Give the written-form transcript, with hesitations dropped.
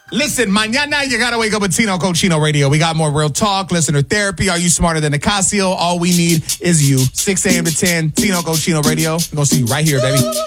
Listen, mañana you gotta wake up with Tino Cochino Radio. We got more real talk, listener therapy. Are you smarter than Nicasio? All we need is you. 6 a.m. to 10, Tino Cochino Radio. We're gonna see you right here, baby.